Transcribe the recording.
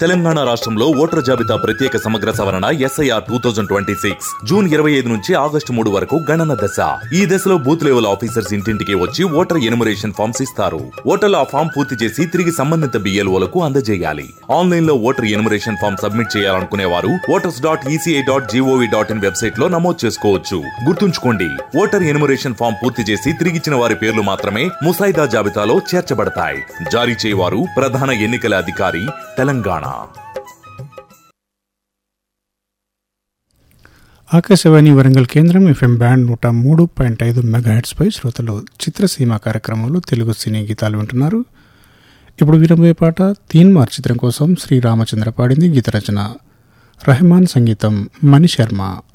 తెలంగాణ రాష్ట్రంలో ఓటర్ జాబితా ప్రత్యేక సమగ్ర సవరణ SIR 2026 జూన్ 25 నుంచి ఆగస్టు 3 వరకు గణన దశ. ఈ దశలో బూత్ లెవెల్ ఆఫీసర్స్ ఇంటింటికి వచ్చి ఓటర్ ఎన్యుమరేషన్ ఫామ్స్ ఇస్తారు. ఓటర్లు ఆ ఫామ్ పూర్తి చేసి తిరిగి సంబంధిత BLOలకు అందజేయాలి. ఆన్లైన్ లో ఓటర్ ఎన్యుమరేషన్ ఫామ్ సబ్మిట్ చేయాలనుకునే వారు voters.eci.gov.in వెబ్సైట్ లో నమోదు చేసుకోవచ్చు. గుర్తుంచుకోండి, ఓటర్ ఎన్యుమరేషన్ ఫామ్ పూర్తి చేసి తిరిగిచ్చిన వారి పేర్లు మాత్రమే ముసాయిదా జాబితాలో చేర్చబడతాయి. జారీ చేయవారు ప్రధాన ఎన్నికల అధికారి, తెలంగాణ. ఆకాశవాణి వరంగల్ కేంద్రం FM బ్యాండ్ 103.5 మెగాహెర్ట్జ్ పై శ్రోతలు చిత్రసీమ కార్యక్రమంలో తెలుగు సినీ గీతాలు వింటున్నారు. ఇప్పుడు వినబోయే పాట తీన్మార్ చిత్రం కోసం శ్రీరామచంద్ర పాడింది. గీత రచన రెహమాన్, సంగీతం మణి శర్మ.